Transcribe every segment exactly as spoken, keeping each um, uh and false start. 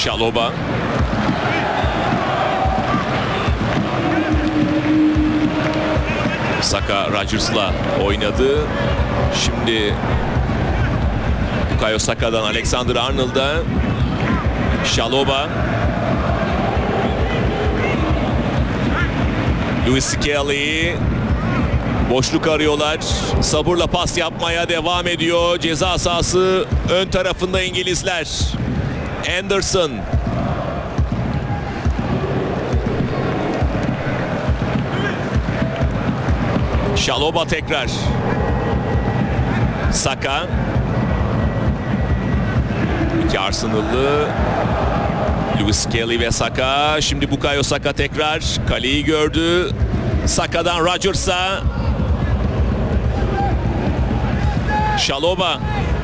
Chalobah. Saka Rodgers'la oynadı. Şimdi Bukayo Saka'dan Alexander Arnold'a. Chalobah. Lewis Skelly. Boşluk arıyorlar. Sabırla pas yapmaya devam ediyor. Ceza sahası ön tarafında İngilizler. Anderson. Chalobah tekrar. Saka. İki Arsenal'lı. Lewis Skelly ve Saka. Şimdi Bukayo Saka tekrar. Kaleyi gördü. Saka'dan Rodgers'a. Chalobah.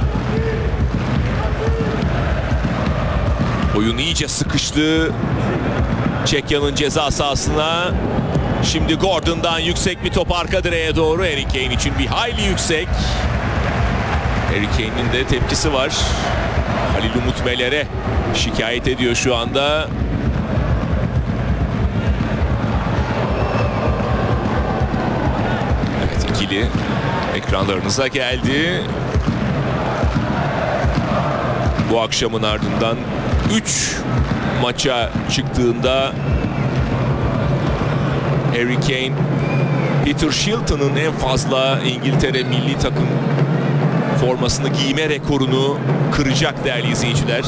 Oyun iyice sıkıştı. Çekya'nın ceza sahasına. Şimdi Gordon'dan yüksek bir top arka direğe doğru. Harry Kane için bir hayli yüksek. Harry Kane'in de tepkisi var. Halil Umut Meler'e şikayet ediyor şu anda. Evet, ikili ekranlarınıza geldi. Bu akşamın ardından üç maça çıktığında Harry Kane, Peter Shilton'ın en fazla İngiltere milli takım formasını giyme rekorunu kıracak değerli izleyiciler.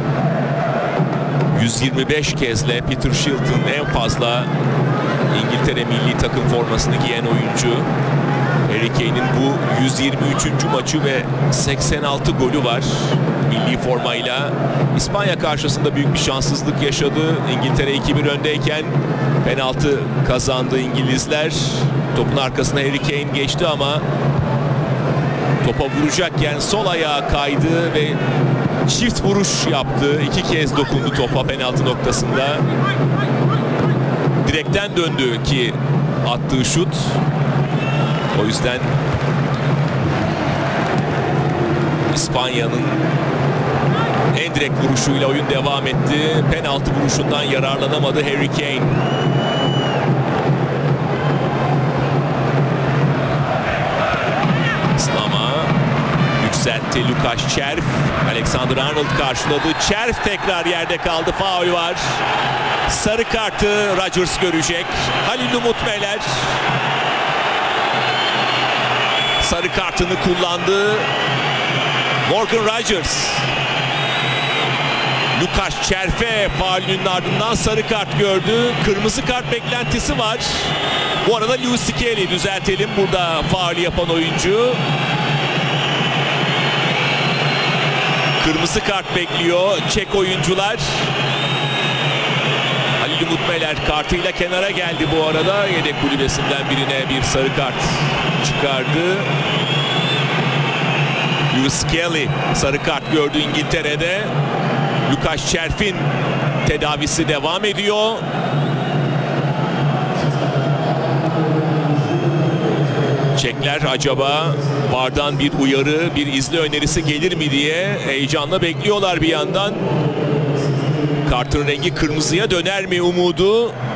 yüz yirmi beş kezle Peter Shilton en fazla İngiltere milli takım formasını giyen oyuncu. Harry Kane'in bu yüz yirmi üçüncü maçı ve seksen altı golü var milli formayla. İspanya karşısında büyük bir şanssızlık yaşadı. İngiltere iki bir öndeyken penaltı kazandı İngilizler. Topun arkasına Harry Kane geçti ama topa vuracakken sol ayağa kaydı ve çift vuruş yaptı. İki kez dokundu topa penaltı noktasında. Direkten döndü ki attığı şut. O yüzden İspanya'nın en direkt vuruşuyla oyun devam etti. Penaltı vuruşundan yararlanamadı Harry Kane. Slama yükseltti Lukasz Czerw. Alexander Arnold karşıladı. Czerw tekrar yerde kaldı. Faul var. Sarı kartı Rodgers görecek. Halil Umut Meler sarı kartını kullandı. Morgan Rodgers Lukasz Czerw'e faulünün ardından sarı kart gördü. Kırmızı kart beklentisi var. Bu arada Lewis Skelly, düzeltelim, burada faul yapan oyuncu. Kırmızı kart bekliyor Çek oyuncular. Halil Umut Meler kartıyla kenara geldi bu arada. Yedek kulübesinden birine bir sarı kart çıkardı. Lewis Skelly sarı kart gördü İngiltere'de. Lukasz Czerw'in tedavisi devam ediyor. Çekler acaba VAR'dan bir uyarı, bir izle önerisi gelir mi diye heyecanla bekliyorlar bir yandan. Kartın rengi kırmızıya döner mi umudu?